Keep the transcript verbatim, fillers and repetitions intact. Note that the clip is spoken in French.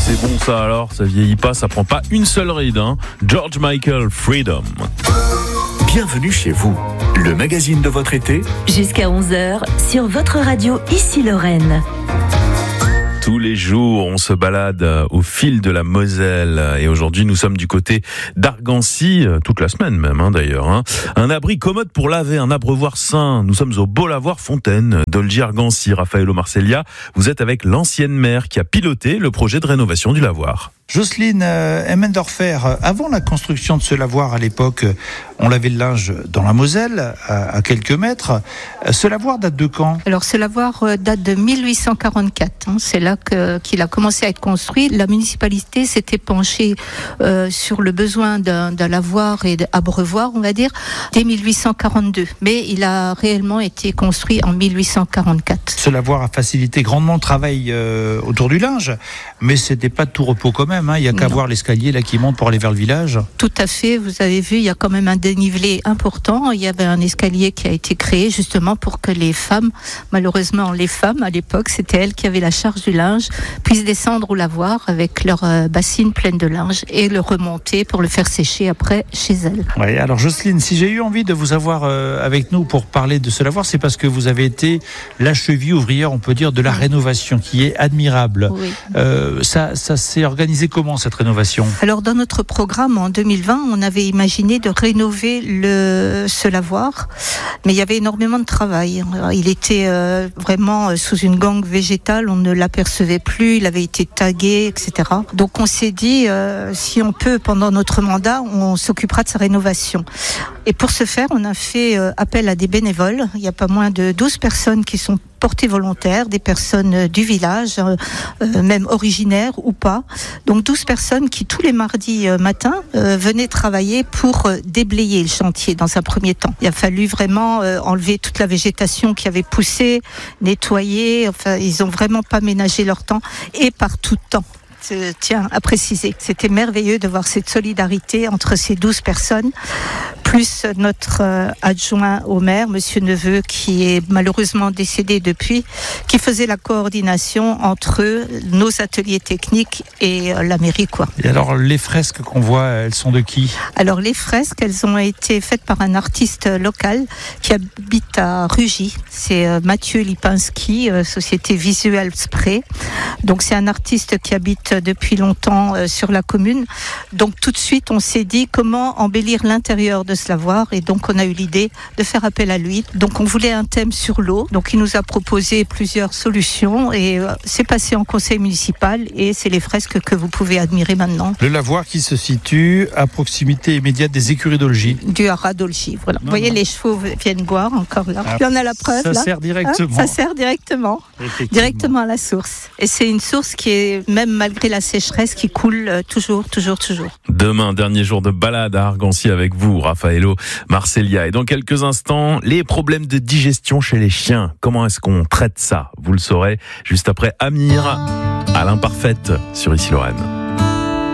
c'est bon ça alors, ça vieillit pas, ça prend pas une seule ride, hein. George Michael, Freedom. Bienvenue chez vous, le magazine de votre été. Jusqu'à onze heures, sur votre radio Issy-Lorraine. Tous les jours, on se balade au fil de la Moselle. Et aujourd'hui, nous sommes du côté d'Argancy, toute la semaine même hein, d'ailleurs. Hein. Un abri commode pour laver, un abreuvoir sain. Nous sommes au Beau Lavoir Fontaine, Dolgy Argancy. Raffaello Marcellia, vous êtes avec l'ancienne maire qui a piloté le projet de rénovation du lavoir. Jocelyne Emmendorfer, avant la construction de ce lavoir à l'époque, on lavait le linge dans la Moselle, à quelques mètres. Ce lavoir date de quand ? Alors ce lavoir date de mille huit cent quarante-quatre, hein. C'est là que, qu'il a commencé à être construit. La municipalité s'était penchée euh, sur le besoin d'un, d'un lavoir et d'abreuvoir, on va dire, dès mille huit cent quarante-deux. Mais il a réellement été construit en mille huit cent quarante-quatre. Ce lavoir a facilité grandement le travail euh, autour du linge, mais c'était pas de tout repos quand même. Il n'y a qu'à non. voir l'escalier là qui monte pour aller vers le village. Tout à fait, vous avez vu, il y a quand même un dénivelé important. Il y avait un escalier qui a été créé justement pour que les femmes, malheureusement les femmes à l'époque, c'était elles qui avaient la charge du linge, puissent descendre au lavoir avec leur euh, bassine pleine de linge et le remonter pour le faire sécher après chez elles. Ouais, alors Jocelyne, si j'ai eu envie de vous avoir euh, avec nous pour parler de ce lavoir, c'est parce que vous avez été la cheville ouvrière, on peut dire, de la rénovation qui est admirable. Oui. Euh, ça, ça s'est organisé comment cette rénovation ? Alors dans notre programme en deux mille vingt, on avait imaginé de rénover le, ce lavoir, mais il y avait énormément de travail. Il était euh, vraiment sous une gangue végétale, on ne l'apercevait plus, il avait été tagué, et cetera. Donc on s'est dit, euh, si on peut, pendant notre mandat, on s'occupera de sa rénovation. Et pour ce faire, on a fait euh, appel à des bénévoles. Il n'y a pas moins de douze personnes qui sont portées volontaires, des personnes du village, euh, euh, même originaires ou pas. Donc douze personnes qui, tous les mardis euh, matins, euh, venaient travailler pour euh, déblayer le chantier dans un premier temps. Il a fallu vraiment euh, enlever toute la végétation qui avait poussé, nettoyer. Enfin, ils ont vraiment pas ménagé leur temps et par tout temps. Tiens, à préciser, c'était merveilleux de voir cette solidarité entre ces douze personnes, plus notre euh, adjoint au maire, Monsieur Neveu, qui est malheureusement décédé depuis, qui faisait la coordination entre nos ateliers techniques et euh, la mairie, quoi. Et alors, les fresques qu'on voit, elles sont de qui ? Alors, les fresques, elles ont été faites par un artiste local qui habite à Rugy. C'est euh, Mathieu Lipinski, euh, société Visual Spray. Donc, c'est un artiste qui habite depuis longtemps euh, sur la commune. Donc tout de suite, on s'est dit comment embellir l'intérieur de ce lavoir et donc on a eu l'idée de faire appel à lui. Donc on voulait un thème sur l'eau. Donc il nous a proposé plusieurs solutions et euh, c'est passé en conseil municipal et c'est les fresques que vous pouvez admirer maintenant. Le lavoir qui se situe à proximité immédiate des écuries Dolgy. Du haras Dolgy, voilà. Non, vous voyez, non. Les chevaux viennent boire encore là. Ah, il y en a la preuve ça là. Sert directement. Hein, ça sert directement. Directement à la source. Et c'est une source qui est, même malgré la sécheresse, qui coule toujours, toujours, toujours. Demain, dernier jour de balade à Argancy avec vous, Raffaello Marcellia. Et dans quelques instants, les problèmes de digestion chez les chiens. Comment est-ce qu'on traite ça ? Vous le saurez juste après Amir, à l'imparfaite sur Issy-Lorraine.